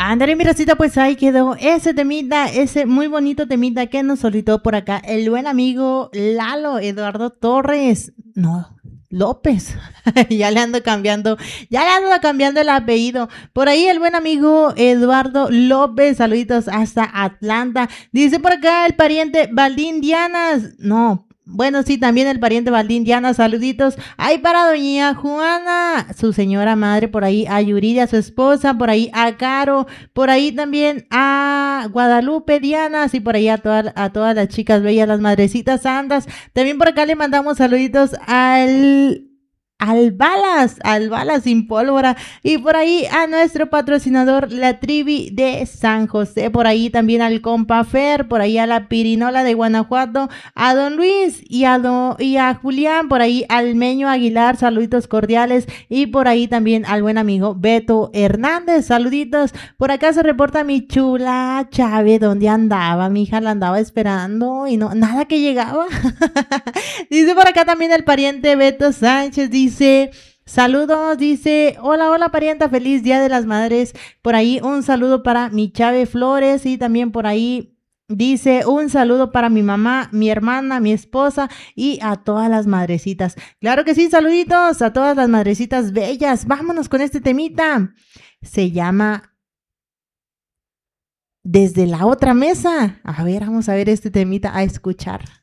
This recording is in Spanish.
Ándale, mi Rosita, pues ahí quedó ese temita, ese muy bonito temita que nos solicitó por acá el buen amigo Lalo Eduardo Torres. No, López. Ya le ando cambiando el apellido. Por ahí el buen amigo Eduardo López, saluditos hasta Atlanta. Dice por acá el pariente Baldín Dianas. No. Bueno, sí, también el pariente Baldín Diana, saluditos. Ahí para doña Juana, su señora madre, por ahí a Yuridia, su esposa, por ahí a Caro, por ahí también a Guadalupe Dianas y por ahí a todas las chicas bellas, las madrecitas santas. También por acá le mandamos saluditos al Balas sin pólvora y por ahí a nuestro patrocinador La Trivi de San José, por ahí también al compa Fer, por ahí a la Pirinola de Guanajuato, a don Luis y a Julián, por ahí al Meño Aguilar, saluditos cordiales y por ahí también al buen amigo Beto Hernández, saluditos. Por acá se reporta mi chula Chávez, ¿dónde andaba? Mi hija la andaba esperando y no, nada que llegaba. Dice por acá también el pariente Beto Sánchez, dice saludos, dice hola parienta, feliz Día de las Madres. Por ahí un saludo para mi Chave Flores y también por ahí dice un saludo para mi mamá, mi hermana, mi esposa y a todas las madrecitas. Claro que sí, saluditos a todas las madrecitas bellas. Vámonos con este temita. Se llama Desde la Otra Mesa. A ver, vamos a ver este temita a escuchar.